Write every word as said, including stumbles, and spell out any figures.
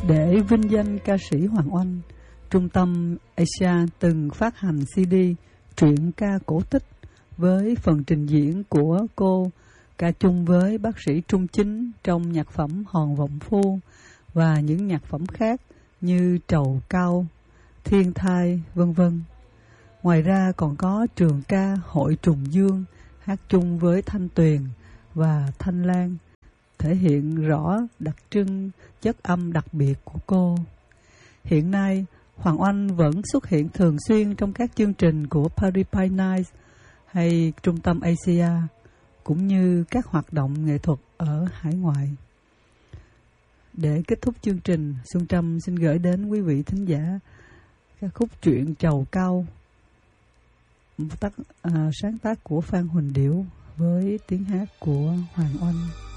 Để vinh danh ca sĩ Hoàng Oanh, Trung tâm Asia từng phát hành xê đê truyện ca cổ tích với phần trình diễn của cô ca chung với bác sĩ Trung Chính trong nhạc phẩm Hòn Vọng Phu và những nhạc phẩm khác như Trầu Cau, Thiên Thai, vân vân. Ngoài ra còn có trường ca Hội Trùng Dương hát chung với Thanh Tuyền và Thanh Lan, thể hiện rõ đặc trưng chất âm đặc biệt của cô. Hiện nay, Hoàng Oanh vẫn xuất hiện thường xuyên trong các chương trình của Paris by Night hay Trung tâm Asia, cũng như các hoạt động nghệ thuật ở hải ngoại. Để kết thúc chương trình, Xuân Trâm xin gửi đến quý vị thính giả ca khúc truyện Trầu Cau, tác, à, sáng tác của Phan Huỳnh Điểu với tiếng hát của Hoàng Oanh.